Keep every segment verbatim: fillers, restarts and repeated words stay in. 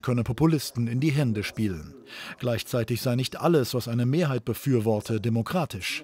könne Populisten in die Hände spielen. Gleichzeitig sei nicht alles, was eine Mehrheit befürworte, demokratisch.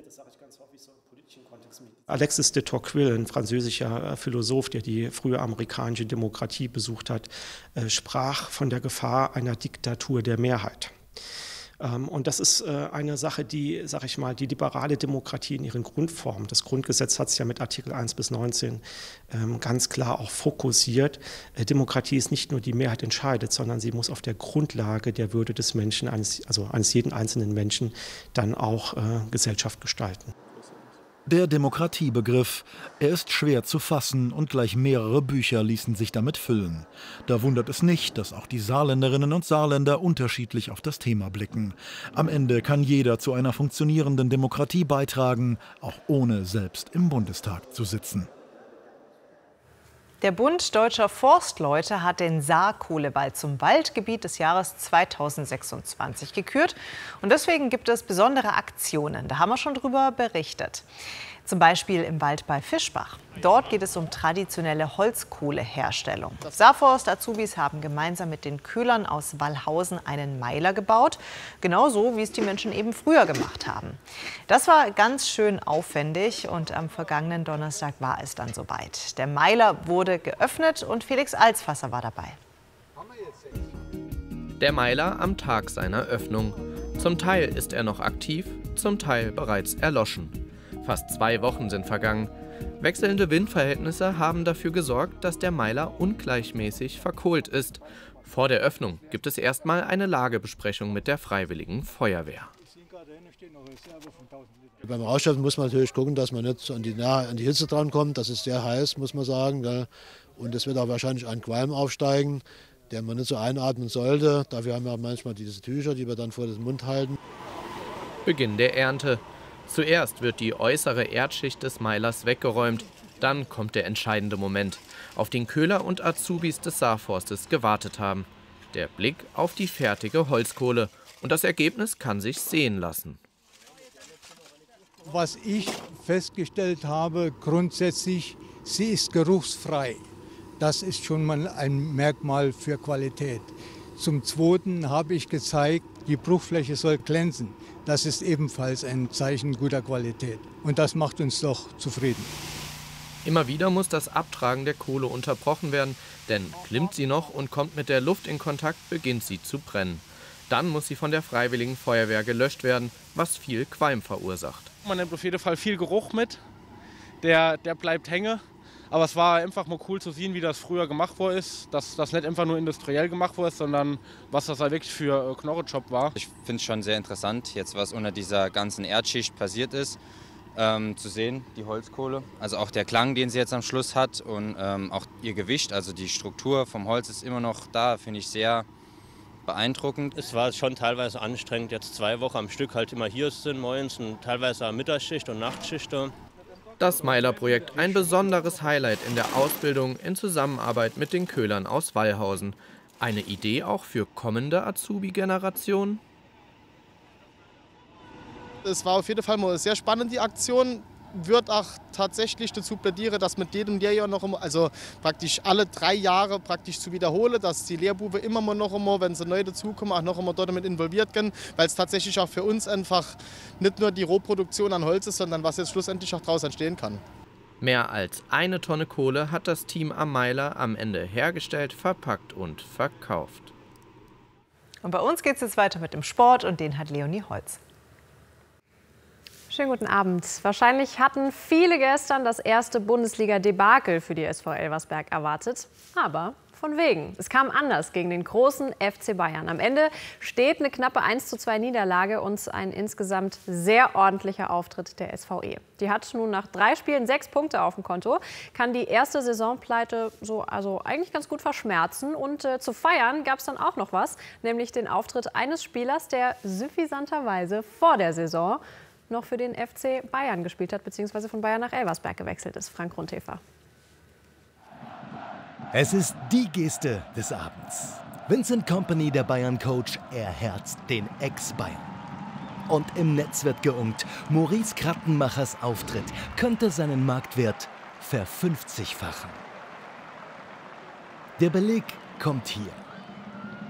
Alexis de Tocqueville, ein französischer Philosoph, der die frühe amerikanische Demokratie besucht hat, sprach von der Gefahr einer Diktatur der Mehrheit. Und das ist eine Sache, die, sag ich mal, die liberale Demokratie in ihren Grundformen, das Grundgesetz hat es ja mit Artikel eins bis neunzehn ganz klar auch fokussiert. Demokratie ist nicht nur die Mehrheit entscheidet, sondern sie muss auf der Grundlage der Würde des Menschen, eines, also eines jeden einzelnen Menschen, dann auch äh, Gesellschaft gestalten. Der Demokratiebegriff, er ist schwer zu fassen und gleich mehrere Bücher ließen sich damit füllen. Da wundert es nicht, dass auch die Saarländerinnen und Saarländer unterschiedlich auf das Thema blicken. Am Ende kann jeder zu einer funktionierenden Demokratie beitragen, auch ohne selbst im Bundestag zu sitzen. Der Bund Deutscher Forstleute hat den Saarkohlewald zum Waldgebiet des Jahres zweitausendsechsundzwanzig gekürt. Und deswegen gibt es besondere Aktionen. Da haben wir schon drüber berichtet. Zum Beispiel im Wald bei Fischbach. Dort geht es um traditionelle Holzkohleherstellung. Saarforst-Azubis haben gemeinsam mit den Köhlern aus Wallhausen einen Meiler gebaut. Genauso, wie es die Menschen eben früher gemacht haben. Das war ganz schön aufwendig und am vergangenen Donnerstag war es dann soweit. Der Meiler wurde geöffnet und Felix Alsfasser war dabei. Der Meiler am Tag seiner Öffnung. Zum Teil ist er noch aktiv, zum Teil bereits erloschen. Fast zwei Wochen sind vergangen. Wechselnde Windverhältnisse haben dafür gesorgt, dass der Meiler ungleichmäßig verkohlt ist. Vor der Öffnung gibt es erstmal eine Lagebesprechung mit der Freiwilligen Feuerwehr. Beim Ausschöpfen muss man natürlich gucken, dass man nicht an die, an die Hitze dran kommt. Das ist sehr heiß, muss man sagen. Gell? Und es wird auch wahrscheinlich ein Qualm aufsteigen, den man nicht so einatmen sollte. Dafür haben wir manchmal diese Tücher, die wir dann vor den Mund halten. Beginn der Ernte. Zuerst wird die äußere Erdschicht des Meilers weggeräumt. Dann kommt der entscheidende Moment, auf den Köhler und Azubis des Saarforstes gewartet haben. Der Blick auf die fertige Holzkohle. Und das Ergebnis kann sich sehen lassen. Was ich festgestellt habe, grundsätzlich, sie ist geruchsfrei. Das ist schon mal ein Merkmal für Qualität. Zum Zweiten habe ich gezeigt, die Bruchfläche soll glänzen. Das ist ebenfalls ein Zeichen guter Qualität. Und das macht uns doch zufrieden. Immer wieder muss das Abtragen der Kohle unterbrochen werden, denn klimmt sie noch und kommt mit der Luft in Kontakt, beginnt sie zu brennen. Dann muss sie von der Freiwilligen Feuerwehr gelöscht werden, was viel Qualm verursacht. Man nimmt auf jeden Fall viel Geruch mit, der, der bleibt hängen. Aber es war einfach mal cool zu sehen, wie das früher gemacht worden ist. Dass das nicht einfach nur industriell gemacht wurde, sondern was das halt wirklich für Knochenjob war. Ich finde es schon sehr interessant, jetzt was unter dieser ganzen Erdschicht passiert ist, ähm, zu sehen, die Holzkohle. Also auch der Klang, den sie jetzt am Schluss hat und ähm, auch ihr Gewicht, also die Struktur vom Holz ist immer noch da, finde ich sehr beeindruckend. Es war schon teilweise anstrengend, jetzt zwei Wochen am Stück halt immer hier sind, morgens und teilweise am Mittagsschicht und Nachtschicht. Das Meiler-Projekt, ein besonderes Highlight in der Ausbildung in Zusammenarbeit mit den Köhlern aus Wallhausen. Eine Idee auch für kommende Azubi-Generationen? Es war auf jeden Fall mal sehr spannend, die Aktion. Wird auch tatsächlich dazu plädieren, dass mit jedem Lehrjahr noch immer, also praktisch alle drei Jahre praktisch zu wiederholen, dass die Lehrbuben immer mal noch immer, wenn sie neu dazukommen, auch noch immer dort damit involviert werden, weil es tatsächlich auch für uns einfach nicht nur die Rohproduktion an Holz ist, sondern was jetzt schlussendlich auch daraus entstehen kann. Mehr als eine Tonne Kohle hat das Team am Meiler am Ende hergestellt, verpackt und verkauft. Und bei uns geht es jetzt weiter mit dem Sport und den hat Leonie Holz. Schönen guten Abend. Wahrscheinlich hatten viele gestern das erste Bundesliga-Debakel für die S V Elversberg erwartet. Aber von wegen. Es kam anders gegen den großen F C Bayern. Am Ende steht eine knappe eins zu zwei Niederlage und ein insgesamt sehr ordentlicher Auftritt der S V E. Die hat nun nach drei Spielen sechs Punkte auf dem Konto, kann die erste Saisonpleite so also eigentlich ganz gut verschmerzen. Und äh, zu feiern gab es dann auch noch was, nämlich den Auftritt eines Spielers, der suffisanterweise vor der Saison noch für den F C Bayern gespielt hat, beziehungsweise von Bayern nach Elversberg gewechselt ist. Frank Rundhofer. Es ist die Geste des Abends. Vincent Kompany, der Bayern-Coach, erherzt den Ex-Bayern. Und im Netz wird geunkt, Maurice Krattenmachers Auftritt könnte seinen Marktwert verfünfzigfachen. Der Beleg kommt hier.